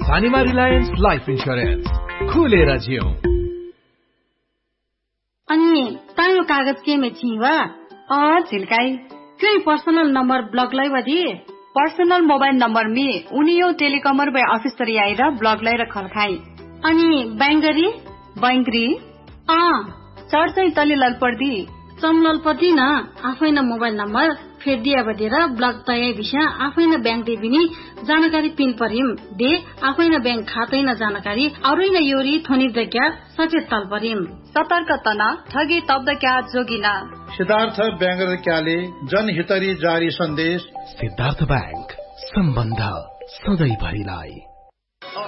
सानीमा Reliance life insurance, खुलेर जियौ। अनि तायो कागज के में छीवा झिल्काई क्यों पर्सनल नंबर ब्लॉक लाई वदी पर्सनल मोबाइल नंबर में उनियो टेलिकॉमर बे ऑफिस तरी आइरा ब्लॉक लाई रखल खाई। अनि बैंगरी बैंगरी चढ चाहिँ तले ललपर्दी चमललपति न आफैन मोबाइल नंबर फेर दिया बदेर ब्लॉक तय विषय आफैन बैंक देबिनी जानकारी पिन परिम दे आफैन बैंक खातै न जानकारी अरु न योरी थोनी दक्या सचेत तल परिम सतर्क तना ठगी तब्द क्या जोगिना। सिद्धार्थ बैंक क्याले जनहितरी जारी सन्देश। सिद्धार्थ बैंक, सम्बन्ध सधैँ भरिलाई।